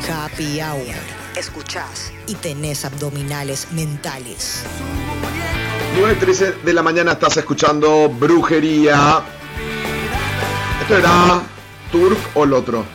Happy Hour. Escuchás y tenés abdominales mentales. 9:13 de la mañana estás escuchando Brujería. ¿Esto era Turf o el otro?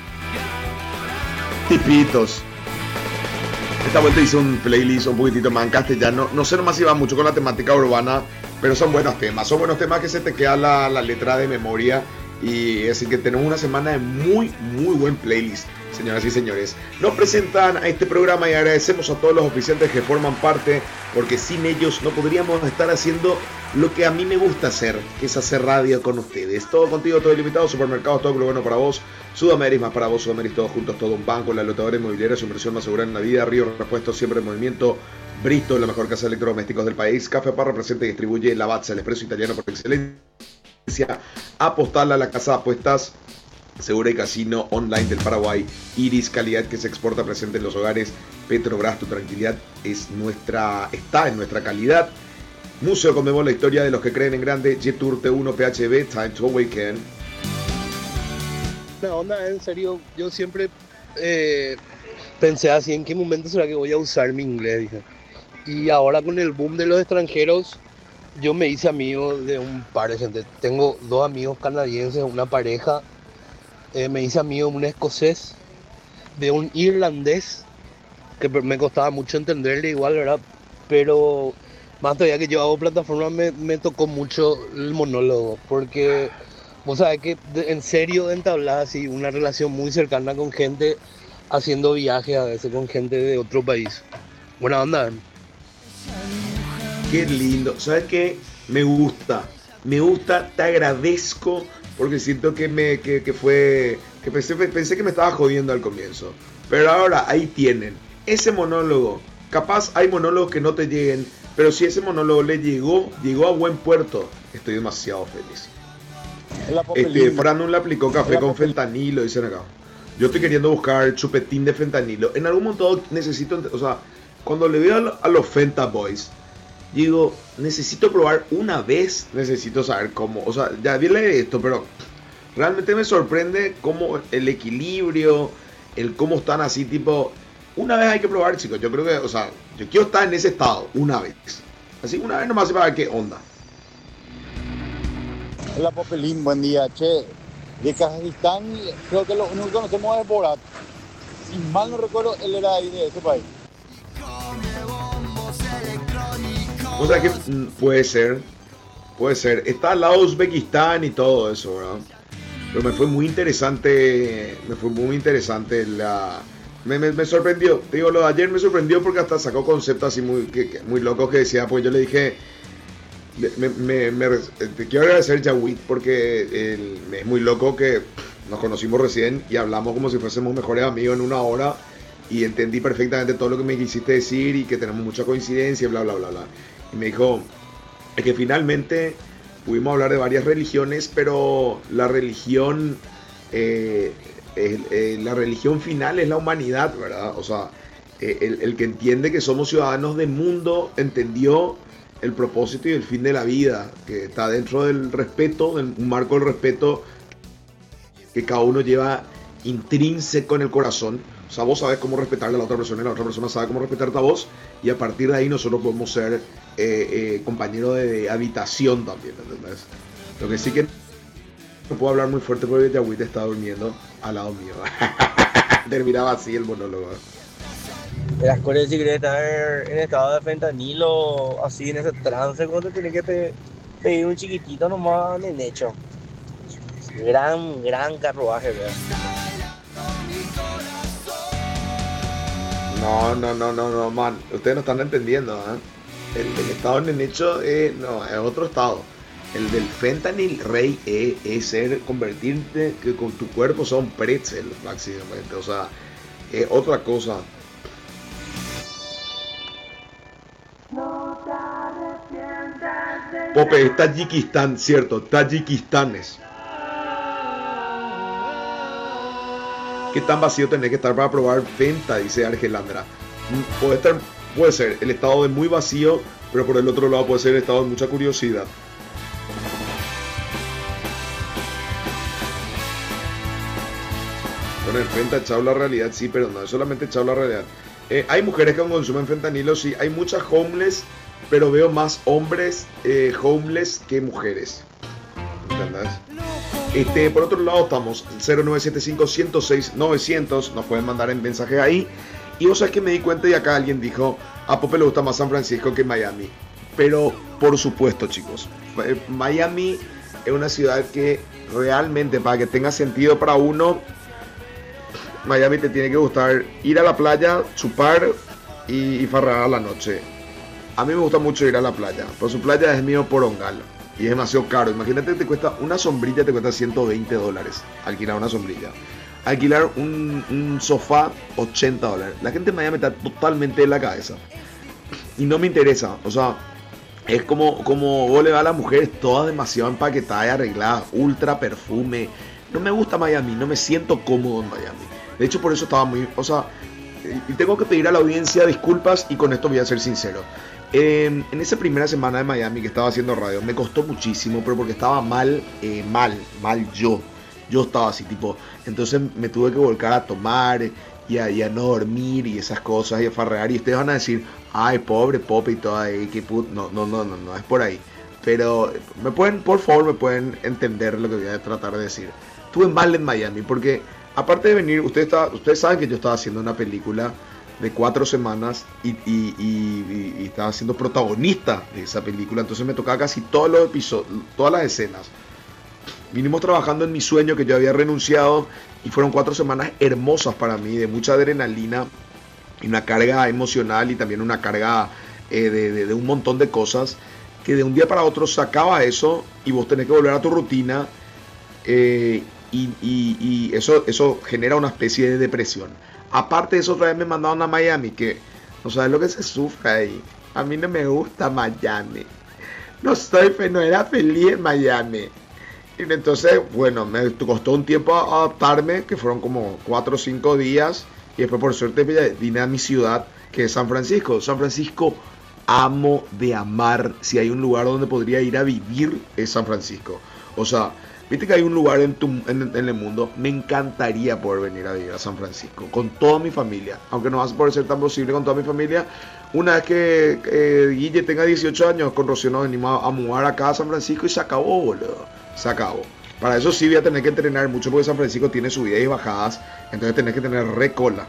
Tipitos. Esta vuelta hice un playlist un poquitito más en castellano. No sé nomás si va mucho con la temática urbana, pero son buenos temas. Son buenos temas que se te queda la letra de memoria. Y así que tenemos una semana de muy buen playlist, señoras y señores. Nos presentan a este programa y agradecemos a todos los oficiantes que forman parte, porque sin ellos no podríamos estar haciendo lo que a mí me gusta hacer, que es hacer radio con ustedes. Todo contigo, todo ilimitado, supermercados, todo lo bueno para vos, Sudameris más para vos, Sudameris todos juntos, todo un banco, la lotadora inmobiliaria, su inversión más segura en la vida, Río Repuestos siempre en movimiento, Bristol, la mejor casa de electrodomésticos del país, Café Parra presenta y distribuye Lavazza, el expreso italiano por excelencia, Apostarla a la casa de apuestas segura y casino online del Paraguay, Iris, calidad que se exporta presente en los hogares, Petrobras, tu tranquilidad está en nuestra calidad. Museo Conmebol, la historia de los que creen en grande, Jetour T1 PHB, Time to Awaken. La onda, en serio, yo siempre pensé así, ¿en qué momento será que voy a usar mi inglés? Dije. Y ahora con el boom de los extranjeros, yo me hice amigo de un par de gente. Tengo 2 amigos canadienses, una pareja. Me hice amigo de un escocés, de un irlandés, que me costaba mucho entenderle igual, ¿verdad? Pero más todavía que yo hago plataforma, me tocó mucho el monólogo, porque vos sabés que en serio entablar así una relación muy cercana con gente, haciendo viajes a veces con gente de otro país. Buena onda. Qué lindo. ¿Sabes qué? Me gusta, te agradezco, porque siento que pensé que me estaba jodiendo al comienzo. Pero ahora ahí tienen ese monólogo. Capaz hay monólogos que no te lleguen, pero si ese monólogo le llegó a buen puerto, estoy demasiado feliz. Fran le aplicó café con fentanilo, dicen acá. Yo estoy queriendo buscar chupetín de fentanilo. En algún momento necesito, o sea, cuando le veo a los Fenta Boys, digo, necesito probar una vez, necesito saber cómo, o sea, ya vi esto, pero realmente me sorprende cómo el equilibrio, el cómo están así, tipo, una vez hay que probar, chicos, yo creo que, o sea, yo quiero estar en ese estado, una vez, así una vez nomás para ver qué onda. Hola Popelín, buen día, che, de Kazajistán, creo que lo único que conocemos es Borat, si mal no recuerdo, él era ahí de ese país. O sea que puede ser. Está al lado de Uzbekistán y todo eso, ¿verdad? Pero me fue muy interesante me sorprendió. Te digo, lo de ayer me sorprendió porque hasta sacó conceptos así muy locos que decía, pues yo le dije, te quiero agradecer, Yawit, porque es muy loco que nos conocimos recién y hablamos como si fuésemos mejores amigos en una hora. Y entendí perfectamente todo lo que me quisiste decir y que tenemos mucha coincidencia, bla, bla, bla, bla. Y me dijo, es que finalmente pudimos hablar de varias religiones, pero la religión final es la humanidad, ¿verdad? O sea, el que entiende que somos ciudadanos del mundo entendió el propósito y el fin de la vida, que está dentro del respeto, un marco del respeto que cada uno lleva intrínseco en el corazón. O sea, vos sabés cómo respetarle a la otra persona y la otra persona sabe cómo respetarte a vos, y a partir de ahí nosotros podemos ser compañeros de habitación también, ¿entendés? Lo que sí que no puedo hablar muy fuerte porque Yawit está durmiendo al lado mío. Terminaba así el monólogo. Las cosas si querés estar en estado de fentanilo, así en ese trance, cuando tenés que pedir un chiquitito nomás en hecho. Gran carruaje, ¿verdad? No, man. Ustedes no están entendiendo, ¿eh? El estado en hecho no, es otro estado. El del fentanil, rey, es convertirte que con tu cuerpo sea un pretzel, básicamente. O sea, es otra cosa. Pope, es Tayikistán, cierto, Tayikistanes. ¿Qué tan vacío tenés que estar para probar Fenta? Dice Argelandra. Puede ser el estado de muy vacío, pero por el otro lado puede ser el estado de mucha curiosidad. Con el fenta echado la realidad, sí, pero no es solamente echado la realidad. Hay mujeres que consumen fentanilo, sí. Hay muchas homeless, pero veo más hombres homeless que mujeres. ¿Entendés? Por otro lado estamos 0975-106-900. Nos pueden mandar en mensajes ahí. Y vos sabés que me di cuenta y acá alguien dijo, a Pope le gusta más San Francisco que Miami. Pero por supuesto, chicos, Miami es una ciudad que realmente, para que tenga sentido para uno, Miami te tiene que gustar ir a la playa, chupar y farrar a la noche. A mí me gusta mucho ir a la playa, pero su playa es mío porongal y es demasiado caro. Imagínate, te cuesta una sombrilla, te cuesta $120 alquilar una sombrilla. Alquilar un sofá, $80. La gente en Miami está totalmente en la cabeza y no me interesa. O sea, es como vos le vas a las mujeres todas demasiado empaquetadas y arregladas, ultra perfume. No me gusta Miami, no me siento cómodo en Miami. De hecho, por eso estaba muy... O sea, y tengo que pedir a la audiencia disculpas y con esto voy a ser sincero. En esa primera semana de Miami que estaba haciendo radio, me costó muchísimo, pero porque estaba mal yo. Yo estaba así, tipo... Entonces me tuve que volcar a tomar y a no dormir y esas cosas y a farrear. Y ustedes van a decir, ay, pobre Pope y todo ahí, que no, es por ahí. Pero por favor, me pueden entender lo que voy a tratar de decir. Estuve mal en Miami porque... Aparte de venir, ustedes saben que yo estaba haciendo una película de 4 semanas y estaba siendo protagonista de esa película. Entonces me tocaba casi todos los episodios, todas las escenas. Vinimos trabajando en mi sueño que yo había renunciado y fueron 4 semanas hermosas para mí, de mucha adrenalina y una carga emocional y también una carga de un montón de cosas que de un día para otro se acaba eso y vos tenés que volver a tu rutina. Y eso genera una especie de depresión. Aparte de eso, otra vez me mandaron a Miami, que no sabes lo que se sufre ahí. A mí no me gusta Miami. No era feliz en Miami. Y entonces, bueno, me costó un tiempo adaptarme, que fueron como 4 o 5 días. Y después, por suerte, vine a mi ciudad, que es San Francisco. San Francisco, amo de amar. Si hay un lugar donde podría ir a vivir, es San Francisco. O sea... Viste que hay un lugar en el mundo. Me encantaría poder venir a vivir a San Francisco con toda mi familia. Aunque no va a poder ser tan posible con toda mi familia. Una vez que Guille tenga 18 años, con Rocío nos venimos a mudar acá a San Francisco y se acabó, boludo. Se acabó. Para eso sí voy a tener que entrenar mucho porque San Francisco tiene subidas y bajadas. Entonces tenés que tener recola.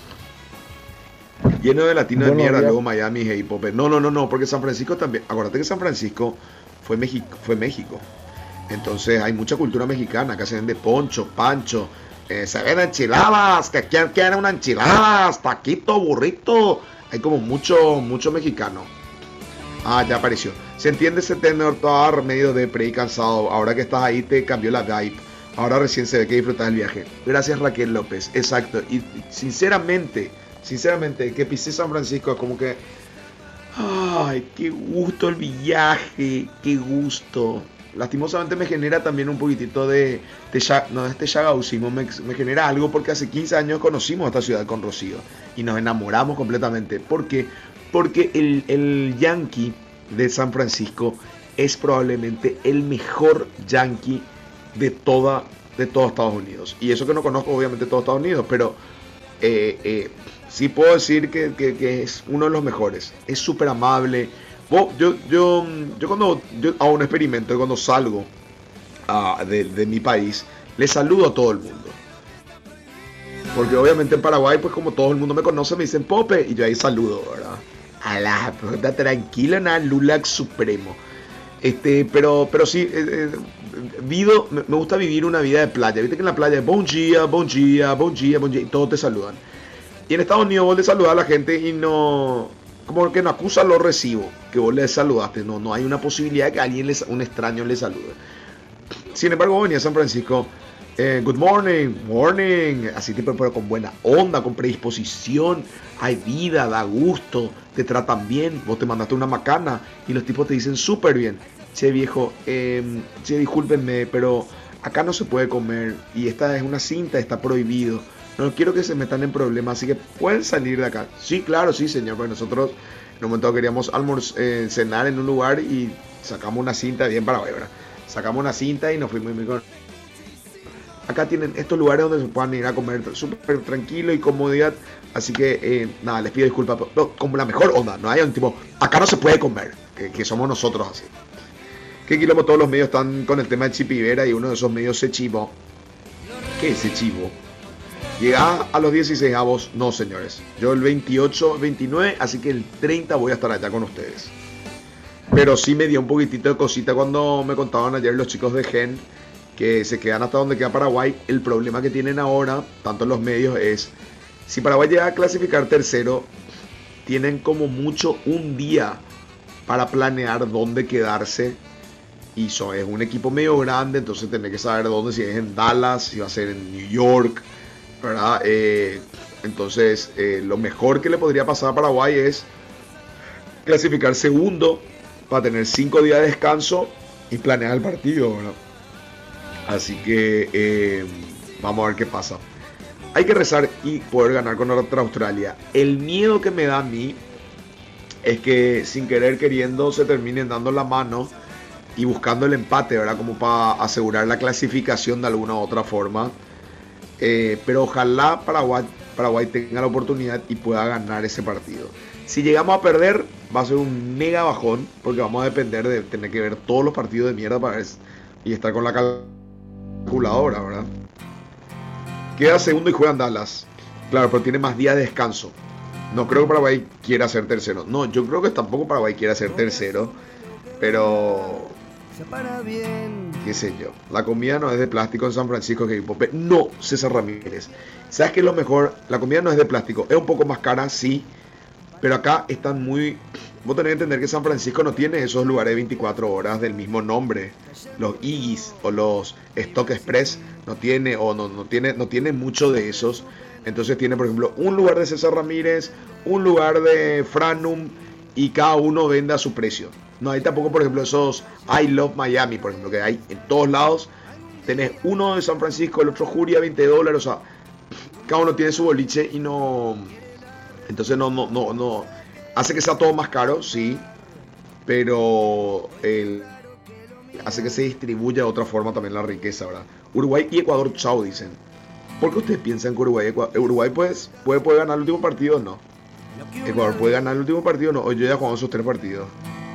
Lleno de latinos de mierda, luego Miami y hip hop. No, porque San Francisco también. Acuérdate que San Francisco fue México. Entonces hay mucha cultura mexicana, que se vende poncho, pancho, se ven enchiladas, que quieren una enchiladas, taquito, burrito. Hay como mucho mexicano. Ah, ya apareció. Se entiende ese tenor todo medio depre y cansado. Ahora que estás ahí te cambió la vibe. Ahora recién se ve que disfrutas el viaje. Gracias, Raquel López. Exacto. Y sinceramente, que pisé San Francisco es como que... Ay, qué gusto el viaje, qué gusto. Lastimosamente me genera también un poquitito de chagaucismo, me genera algo porque hace 15 años conocimos esta ciudad con Rocío y nos enamoramos completamente. ¿Por qué? Porque el yankee de San Francisco es probablemente el mejor yankee de todo Estados Unidos. Y eso que no conozco obviamente todo Estados Unidos, pero sí puedo decir que es uno de los mejores. Es súper amable. Yo cuando hago un experimento, cuando salgo de mi país, le saludo a todo el mundo. Porque obviamente en Paraguay, pues como todo el mundo me conoce, me dicen Pope, y yo ahí saludo, ¿verdad? A la puta tranquila, nada, Lulax supremo. Pero sí, me gusta vivir una vida de playa. Viste que en la playa es bon dia, y todos te saludan. Y en Estados Unidos vos le saludás a la gente y no... Como que no acusa lo recibo, que vos le saludaste. No hay una posibilidad de que un extraño le salude. Sin embargo, venía a San Francisco. Good morning. Así tipo, pero con buena onda, con predisposición. Hay vida, da gusto, te tratan bien. Vos te mandaste una macana y los tipos te dicen súper bien. Che viejo, discúlpenme, pero acá no se puede comer. Y esta es una cinta, está prohibido. No quiero que se metan en problemas, así que pueden salir de acá. Sí, claro, sí, señor. Pues nosotros en un momento queríamos cenar en un lugar y sacamos una cinta bien para ¿verdad? Sacamos una cinta y nos fuimos. acá tienen estos lugares donde se puedan ir a comer súper tranquilo y comodidad. Así que, nada, les pido disculpas, pero como la mejor onda, no hay un tipo, acá no se puede comer, que somos nosotros así. ¿Qué quilombo? Todos los medios están con el tema de Chipivera y uno de esos medios se chivó. ¿Qué es ese chivo? Llega a los 16avos, no señores. Yo el 28, 29, así que el 30 voy a estar allá con ustedes. Pero sí me dio un poquitito de cosita cuando me contaban ayer los chicos de Gen que se quedan hasta donde queda Paraguay. El problema que tienen ahora, tanto en los medios, es si Paraguay llega a clasificar tercero, tienen como mucho un día para planear dónde quedarse. Y es un equipo medio grande, entonces tenés que saber dónde, si es en Dallas, si va a ser en New York, ¿verdad? Entonces, lo mejor que le podría pasar a Paraguay es clasificar segundo para tener 5 días de descanso y planear el partido, ¿verdad? Así que vamos a ver qué pasa. Hay que rezar y poder ganar con otra Australia. El miedo que me da a mí es que sin querer queriendo se terminen dando la mano y buscando el empate, ¿verdad? Como para asegurar la clasificación de alguna u otra forma. Pero ojalá Paraguay tenga la oportunidad y pueda ganar ese partido. Si llegamos a perder, va a ser un mega bajón, porque vamos a depender de tener que ver todos los partidos de mierda para ver y estar con la calculadora, ¿verdad? Queda segundo y juega en Dallas. Claro, pero tiene más días de descanso. No creo que Paraguay quiera ser tercero. No, yo creo que tampoco Paraguay quiera ser tercero. Pero qué sé yo, la comida no es de plástico en San Francisco que Pope. No, César Ramírez. ¿Sabes qué es lo mejor? La comida no es de plástico. Es un poco más cara, sí. Pero acá están muy... Vos tenés que entender que San Francisco no tiene esos lugares de 24 horas del mismo nombre. Los Iggy's o los Stock Express no tiene, o no tiene mucho de esos. Entonces tiene, por ejemplo, un lugar de César Ramírez, un lugar de Franum, y cada uno vende a su precio. No hay tampoco, por ejemplo, esos I Love Miami, por ejemplo, que hay en todos lados. Tenés uno de San Francisco, el otro Juria, $20. O sea, cada uno tiene su boliche y no... Entonces no hace que sea todo más caro, sí. Pero hace que se distribuya de otra forma también la riqueza, ¿verdad? Uruguay y Ecuador, chao, dicen. ¿Por qué ustedes piensan que Uruguay pues, puede ganar el último partido o no? Ecuador puede ganar el último partido o no. Hoy yo ya jugamos esos 3 partidos.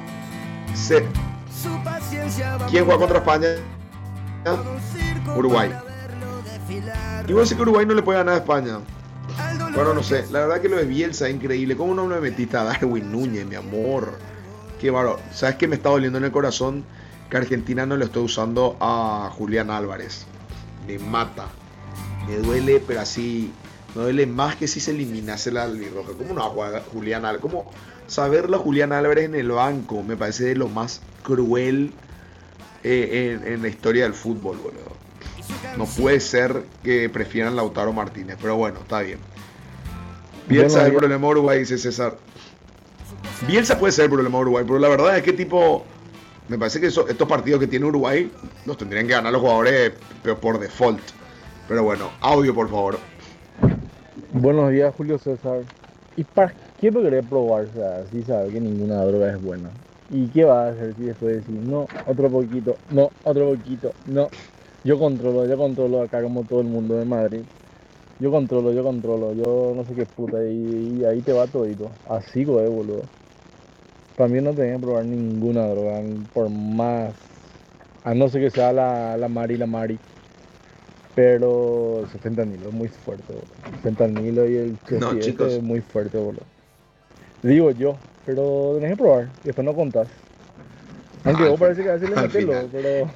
¿Quién juega contra España? Uruguay. Y voy a decir que Uruguay no le puede ganar a España. Bueno, no sé. La verdad que lo de Bielsa es increíble. ¿Cómo no me metiste a Darwin Núñez, mi amor? Qué bárbaro. ¿Sabes qué me está doliendo en el corazón? Que Argentina no le está usando a Julián Álvarez. Me mata. Me duele, pero así... Me duele más que si se eliminase la albirroja. ¿Cómo no va a jugar Julián Álvarez? ¿Cómo saberlo a Julián Álvarez en el banco? Me parece de lo más cruel en la historia del fútbol, boludo. No puede ser que prefieran Lautaro Martínez, pero bueno, está bien. Bielsa es el problema de Uruguay, dice César. Bielsa puede ser el problema de Uruguay, pero la verdad es que tipo... Me parece que estos partidos que tiene Uruguay los tendrían que ganar los jugadores por default. Pero bueno, audio por favor. Buenos días, Julio César. ¿Y para qué lo querés probar? O sea, si sabe que ninguna droga es buena. ¿Y qué va a hacer si después decís, no, otro poquito, no, otro poquito, no? Yo controlo acá como todo el mundo de Madrid. Yo controlo, yo no sé qué puta, y ahí te va todito. Así, boludo. También no tenés que probar ninguna droga, por más, a no ser que sea la Mari. Pero ese fentanilo es muy fuerte, boludo. El fentanilo y el No, chicos. es muy fuerte, boludo. Digo yo, pero tenés que probar, y después no contás. Aunque vos parece que a veces le metelo, pero...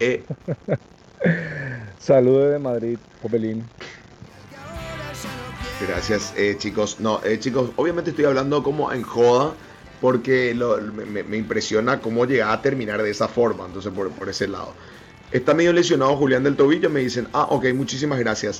Saludos de Madrid, Popelín. Gracias, chicos. No, chicos, obviamente estoy hablando como en joda, porque me impresiona cómo llega a terminar de esa forma, entonces por ese lado. Está medio lesionado Julián del tobillo, me dicen, ok, muchísimas gracias.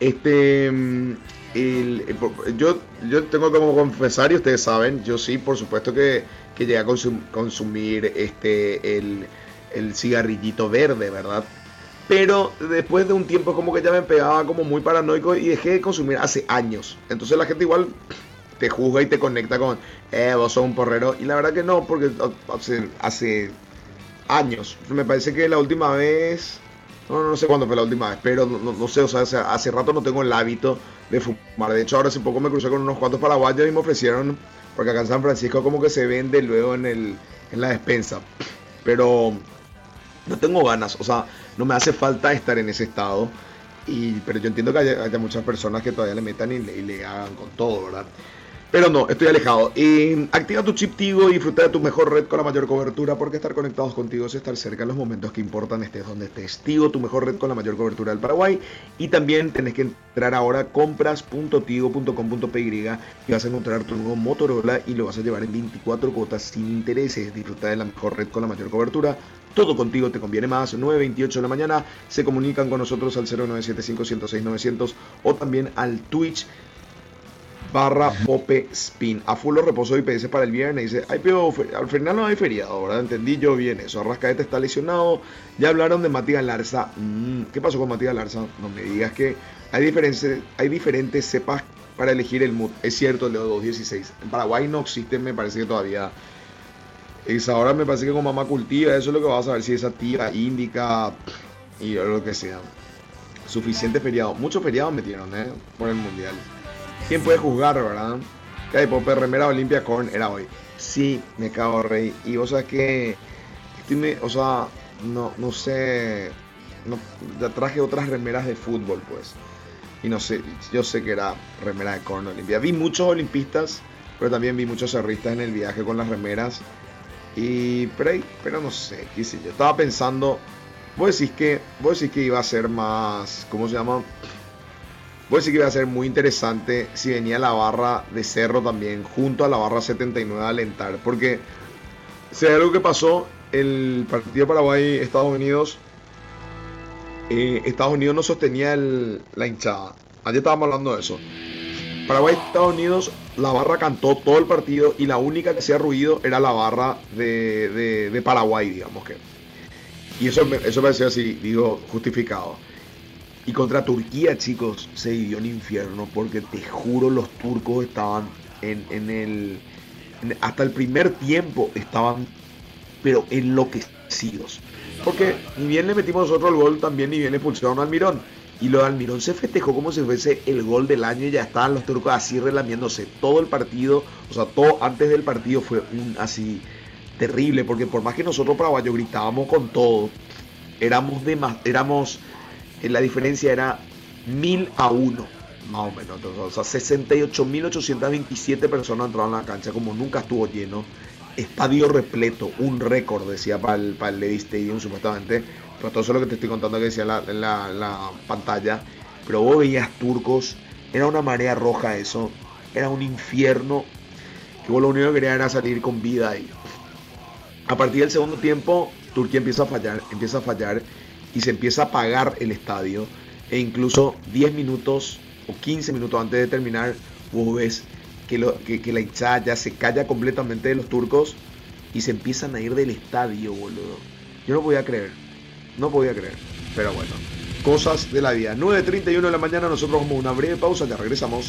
Yo tengo que confesar, y ustedes saben, yo sí, por supuesto que llegué a consumir el cigarrillito verde, ¿verdad? Pero después de un tiempo como que ya me pegaba como muy paranoico y dejé de consumir hace años. Entonces la gente igual te juzga y te conecta con, vos sos un porrero. Y la verdad que no, porque hace años. Me parece que la última vez No sé cuándo fue la última vez, pero no sé, o sea, hace rato no tengo el hábito de fumar. De hecho, ahora hace poco me crucé con unos cuantos paraguayos y me ofrecieron, porque acá en San Francisco como que se vende luego en la despensa. Pero no tengo ganas, o sea, no me hace falta estar en ese estado. Pero yo entiendo que haya muchas personas que todavía le metan y le hagan con todo, ¿verdad? Pero no, estoy alejado. Activa tu chip Tigo y disfruta de tu mejor red con la mayor cobertura, porque estar conectados contigo es estar cerca en los momentos que importan, estés donde estés. Tigo, tu mejor red con la mayor cobertura del Paraguay. Y también tenés que entrar ahora a compras.tigo.com.py y vas a encontrar tu nuevo Motorola y lo vas a llevar en 24 cuotas sin intereses. Disfruta de la mejor red con la mayor cobertura. Todo contigo te conviene más. 9:28 de la mañana. Se comunican con nosotros al 0975-106-900 o también al Twitch /Pope Spin. A full los reposos IPS para el viernes. Dice, ay, pero al final no hay feriado, ¿verdad? Entendí yo bien eso. Arrascaeta está lesionado. Ya hablaron de Matías Larza. ¿Qué pasó con Matías Larza? No me digas que hay diferentes cepas para elegir el mood. Es cierto, Leo 216. En Paraguay no existe, me parece que todavía. Ahora me parece que con mamá cultiva, eso es lo que vas a ver, si esa tía indica y lo que sea. Suficiente feriado. Muchos feriados metieron, por el mundial. ¿Quién puede juzgar, verdad? Que hay Pope, remera Olimpia Corn era hoy. Sí, me cago rey. Y vos sabés que no sé. Ya traje otras remeras de fútbol, pues. Y no sé, yo sé que era remera de Corn Olimpia. Vi muchos olimpistas, pero también vi muchos cerristas en el viaje con las remeras. Pero no sé, qué sé yo. Estaba pensando, vos decís que iba a ser más, ¿cómo se llama? Vos decís que iba a ser muy interesante si venía la barra de Cerro también, junto a la barra 79 a alentar. Porque si hay algo que pasó, el partido Paraguay-Estados Unidos, Estados Unidos no sostenía la hinchada. Ayer estábamos hablando de eso. Paraguay-Estados Unidos, la barra cantó todo el partido y la única que hacía ruido era la barra de Paraguay, digamos que. Y eso parecía así, digo, justificado. Y contra Turquía, chicos, se vivió un infierno, porque te juro, los turcos estaban hasta el primer tiempo estaban, pero enloquecidos. Porque ni bien le metimos nosotros el gol, también ni bien le expulsaron a Almirón. Y lo de Almirón se festejó como si fuese el gol del año y ya estaban los turcos así relamiéndose todo el partido. O sea, todo antes del partido fue así terrible, porque por más que nosotros paraguayos gritábamos con todo, la diferencia era 1000-1, más o menos. Entonces, o sea, 68.827 personas entraron a la cancha, como nunca estuvo lleno. Estadio repleto, un récord, decía para el Levy Stadium, supuestamente. Pero todo eso es lo que te estoy contando que decía en la pantalla. Pero vos veías turcos, era una marea roja eso, era un infierno, que vos lo único que querías era salir con vida ahí. A partir del segundo tiempo, Turquía empieza a fallar y se empieza a apagar el estadio. E incluso 10 minutos o 15 minutos antes de terminar, vos ves que la hinchada ya se calla completamente de los turcos y se empiezan a ir del estadio, boludo. Yo no podía creer, pero bueno, cosas de la vida. 9:31 de la mañana, nosotros como una breve pausa, ya regresamos.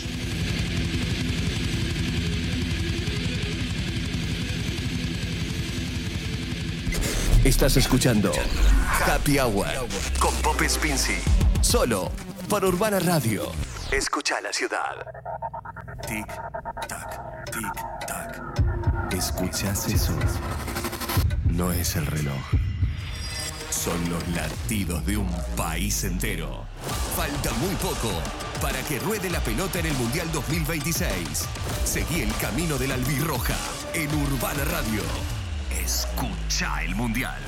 Estás escuchando Happy Hour con Pope Spincy, solo por Urbana Radio. Escucha la ciudad. Tic tac, tic tac. ¿Escuchas eso? No es el reloj. Son los latidos de un país entero. Falta muy poco para que ruede la pelota en el Mundial 2026. Seguí el camino de la albirroja en Urbana Radio. Escucha el Mundial.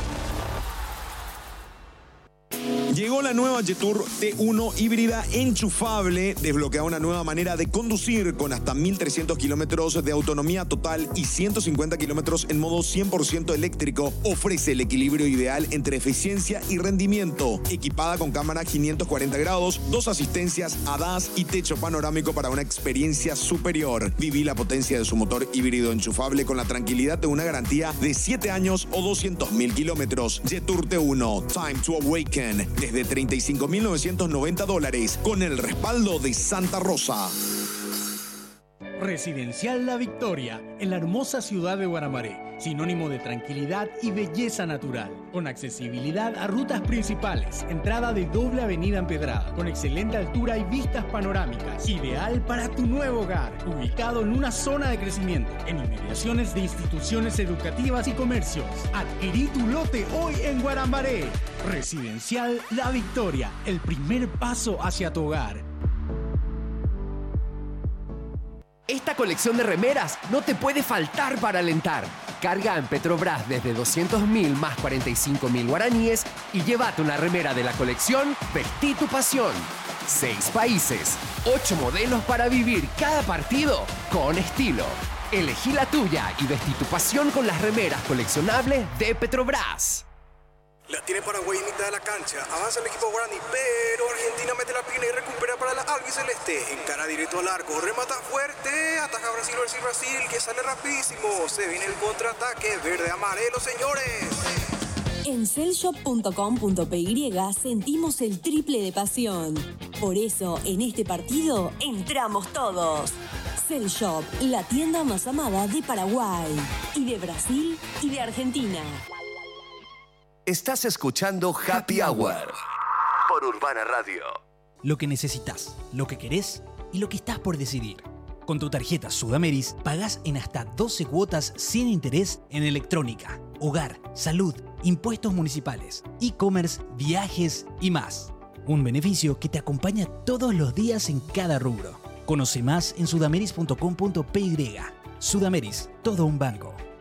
Llegó la nueva Jetour T1 híbrida enchufable. Desbloquea una nueva manera de conducir con hasta 1.300 kilómetros de autonomía total y 150 kilómetros en modo 100% eléctrico. Ofrece el equilibrio ideal entre eficiencia y rendimiento. Equipada con cámara 540 grados, 2 asistencias ADAS y techo panorámico para una experiencia superior. Viví la potencia de su motor híbrido enchufable con la tranquilidad de una garantía de 7 años o 200.000 kilómetros. Jetour T1, Time to Awaken. Desde $35.990 con el respaldo de Santa Rosa. Residencial La Victoria, en la hermosa ciudad de Guaramaré. sinónimo de tranquilidad y belleza natural, con accesibilidad a rutas principales, entrada de doble avenida empedrada, con excelente altura y vistas panorámicas, ideal para tu nuevo hogar, ubicado en una zona de crecimiento, en inmediaciones de instituciones educativas y comercios. Adquirí tu lote hoy en Guarambaré. Residencial La Victoria, el primer paso hacia tu hogar. Esta colección de remeras no te puede faltar para alentar. Carga en Petrobras desde 200.000 más 45.000 guaraníes y llévate una remera de la colección Vestí tu pasión. 6 países, 8 modelos para vivir cada partido con estilo. Elegí la tuya y vestí tu pasión con las remeras coleccionables de Petrobras. La tiene Paraguay en mitad de la cancha. Avanza el equipo guaraní, pero Argentina mete la pina y recupera para la albiceleste. Encara directo al arco, remata fuerte. Ataja Brasil versus Brasil, que sale rapidísimo. Se viene el contraataque verde-amarelo, señores. En cellshop.com.py sentimos el triple de pasión. Por eso, en este partido, entramos todos. Cellshop, la tienda más amada de Paraguay, y de Brasil, y de Argentina. Estás escuchando Happy Hour por Urbana Radio. Lo que necesitas, lo que querés y lo que estás por decidir. Con tu tarjeta Sudameris pagás en hasta 12 cuotas sin interés en electrónica, hogar, salud, impuestos municipales, e-commerce, viajes y más. Un beneficio que te acompaña todos los días en cada rubro. Conoce más en sudameris.com.py. Sudameris, todo un banco.